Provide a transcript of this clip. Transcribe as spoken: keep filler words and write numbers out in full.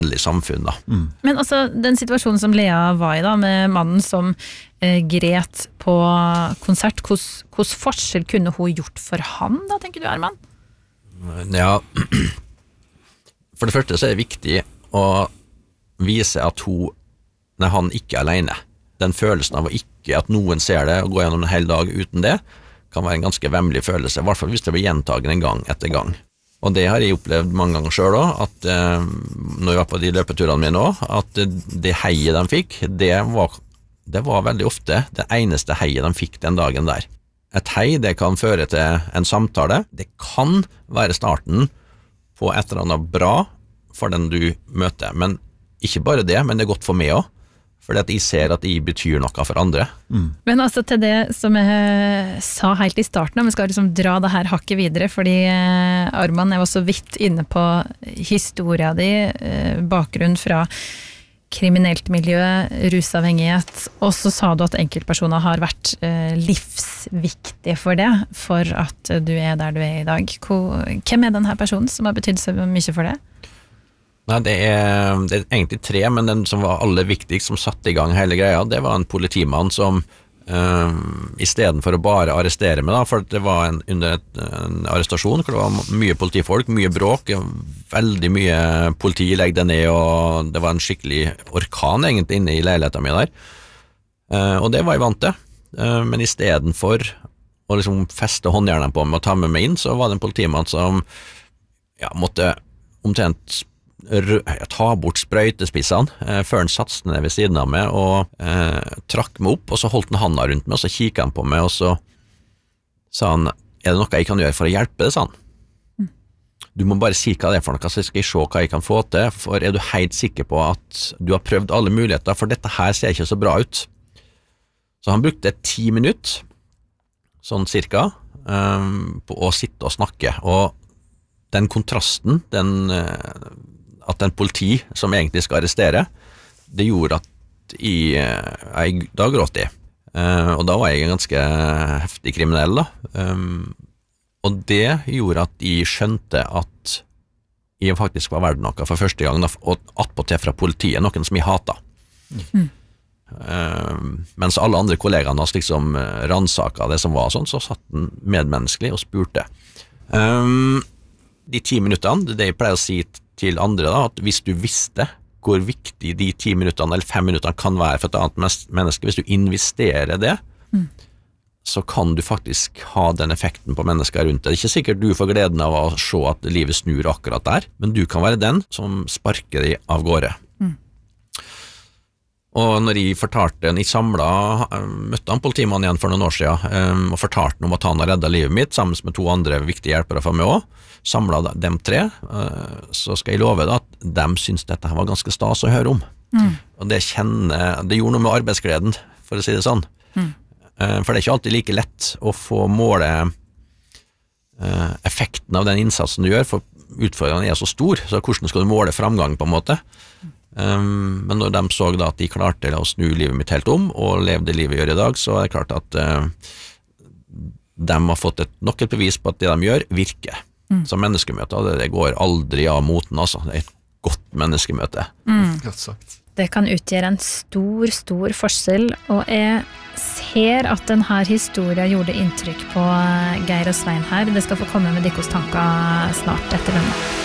samfunn da. Mm. Men altså, den situasjonen som Lea var i da, med mannen som eh, gret på konsert, hvordan forskjell kunne hun gjort for han da, tenker du, Arman? Ja, for det første så er det viktig å vise at hun, nei, han ikke er alene. Den følelsen av å ikke, at noen ser det og går gjennom en hel dag uten det, kan være en ganske vemmelig følelse, i hvert fall hvis det blir gjentagen en gang etter gang. Og det har jeg opplevd mange ganger selv også, at eh, når jeg var på de løpeturene mine også, at det heiet de fikk, det var, det var veldig ofte det eneste heiet de fikk den dagen der. Et hei, det kan føre til en samtale, det kan være starten på et eller annet bra for den du møter, men ikke bare det, men det er godt for meg også, fordi at jeg ser at jeg betyr noe for andre. Mm. Men altså til det som jeg sa helt i starten, vi skal liksom dra det her hakket videre, fordi Arman er også vidt inne på historien di, bakgrunn fra kriminelt miljø, rusavhengighet, og så sa du at enkeltpersoner har vært livsviktige for det, for at du er der du er i dag. Hvem er denne personen som har betydd så mye for det? Nei, det er, det er egentlig tre, men den som var aller viktigst, som satte i gang hele greia, det var en politimann som uh, i stedet for å bare arrestere meg da, for det var en, under et, en arrestasjon, hvor det var mye politifolk, mye bråk, veldig mye politi legde ned, og det var en skikkelig orkan egentlig inne i leiligheten min der, uh, og det var jeg vant til, uh, men i stedet for å liksom feste håndjernet på meg og ta med meg inn, så var det en politimann som ja, måtte omtrent ta bort sprøytespissene eh, før han satt ned ved siden av meg og eh, trakk meg opp, og så holdt han handa rundt meg, og så kikket han på meg, og så sa han, er det noe jeg kan gjøre for å hjelpe det, sa han. Mm. Du må bare si hva det er for noe, så skal jeg se hva jeg kan få til, for er du helt sikker på at du har prøvd alle muligheter, for dette her ser ikke så bra ut. Så han brukte ti minutter, sånn cirka, um, på å sitte og snakke, og den kontrasten, den uh, at en politi som egentlig skal arrestere, det gjorde at jeg, jeg da gråt jeg, uh, og da var jeg en ganske heftig kriminell da, um, og det gjorde at jeg skjønte at jeg faktisk var verdt noe for første gang, da, og attpåtil fra politiet, noen som jeg hatet. Mm. Uh, mens alle andre kollegaene hans liksom ransaket det som var sånn, så satt han medmenneskelig og spurte. Um, de ti minuttene, det er det jeg pleier å si til andre da, at hvis du visste hvor viktig de ti minuttene eller fem minuttene kan være for et annet menneske, hvis du investerer det, mm. så kan du faktisk ha den effekten på mennesker rundt deg. Det er ikke sikkert du får gleden av å se at livet snur akkurat der, men du kan være den som sparker deg av gårde. Mm. Og når jeg fortalte, jeg samlet, møtte han politimannen igjen for noen år siden, og fortalte han om at han har reddet livet mitt, sammen med to andre viktige hjelpere for meg også, samlet dem tre, så skal jeg love deg at de synes dette her var ganske stas å høre om. Mm. Og det kjenner, det gjorde noe med arbeidsgleden, for å si det sånn. Mm. For det er ikke alltid like lett å få måle effekten av den innsatsen du gjør, for utfordringen er så stor, så hvordan skal du måle framgang på en måte? Um, men når de så da at de klarte å snu livet mitt helt om, og levde livet jeg gjør i dag, så er det klart at uh, de har fått et, nok et bevis på at det de gjør virker. Mm. Så menneskemøter, det, det går aldri av moten, altså. Det er et godt menneskemøte. Mm. Godt sagt. Det kan utgjøre en stor, stor forskjell, og jeg ser at denne historien gjorde inntrykk på Geir og Svein her. Det skal få komme med deres tanker snart etter denne.